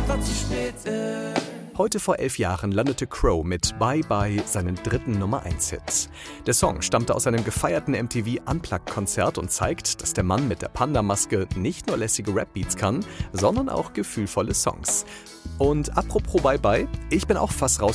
doch zu spät ist. Heute vor 11 Jahren landete Crow mit Bye Bye seinen dritten Nummer-1-Hit. Der Song stammte aus einem gefeierten MTV Unplugged-Konzert und zeigt, dass der Mann mit der Panda-Maske nicht nur lässige Rap-Beats kann, sondern auch gefühlvolle Songs. Und apropos Bye Bye, ich bin auch fast raus